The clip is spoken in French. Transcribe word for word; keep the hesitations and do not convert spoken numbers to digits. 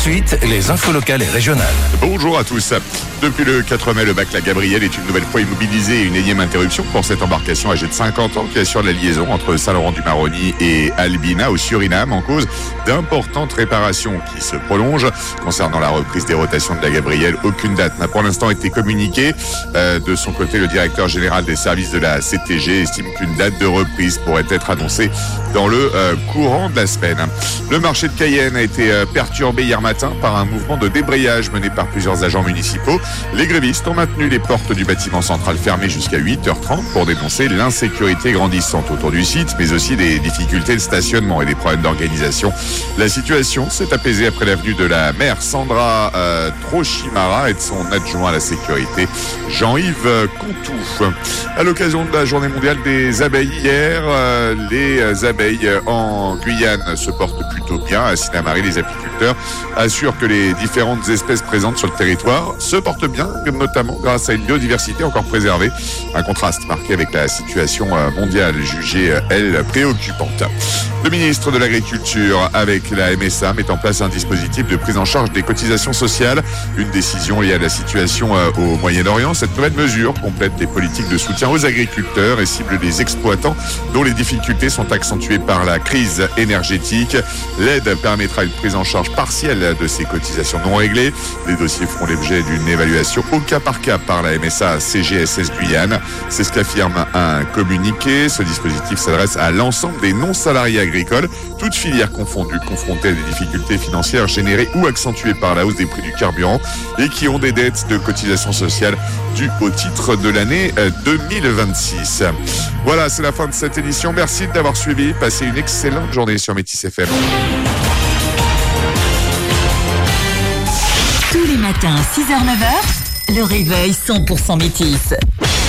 suite, les infos locales et régionales. Bonjour à tous. Depuis le quatre mai, le bac La Gabrielle est une nouvelle fois immobilisé et une énième interruption pour cette embarcation âgée de cinquante ans qui assure la liaison entre Saint-Laurent-du-Maroni et Albina au Suriname en cause d'importantes réparations qui se prolongent. Concernant la reprise des rotations de La Gabrielle, aucune date n'a pour l'instant été communiquée. Euh, de son côté, le directeur général des services de la C T G estime qu'une date de reprise pourrait être annoncée dans le euh, courant de la semaine. Le marché de Cayenne a été euh, perturbé hier matin par un mouvement de débrayage mené par plusieurs agents municipaux. Les grévistes ont maintenu les portes du bâtiment central fermées jusqu'à huit heures trente pour dénoncer l'insécurité grandissante autour du site, mais aussi des difficultés de stationnement et des problèmes d'organisation. La situation s'est apaisée après la venue de la maire Sandra euh, Trochimara et de son adjoint à la sécurité, Jean-Yves Contou. À l'occasion de la journée mondiale des abeilles hier, euh, les abeilles en Guyane se portent plutôt bien. À Sinnamary, les apiculteurs assurent que les différentes espèces présentes sur le territoire se portent bien, notamment grâce à une biodiversité encore préservée. Un contraste marqué avec la situation mondiale jugée, elle, préoccupante. Le ministre de l'Agriculture, avec la M S A, met en place un dispositif de prise en charge des cotisations sociales. Une décision liée à la situation au Moyen-Orient. Cette nouvelle mesure complète les politiques de soutien aux agriculteurs et cible les exploitants dont les difficultés sont accentuées par la crise énergétique. L'aide permettra une prise en charge partielle de ces cotisations non réglées. Les dossiers feront l'objet d'une évaluation au cas par cas par la M S A C G S S Guyane. C'est ce qu'affirme un communiqué. Ce dispositif s'adresse à l'ensemble des non-salariés agricoles, toutes filières confondues, confrontées à des difficultés financières générées ou accentuées par la hausse des prix du carburant et qui ont des dettes de cotisation sociale dues au titre de l'année deux mille vingt-six. Voilà, c'est la fin de cette édition. Merci d'avoir suivi. Passez une excellente journée sur Métis F M. Tous les matins, six heures neuf heures, le réveil cent pour cent Métis.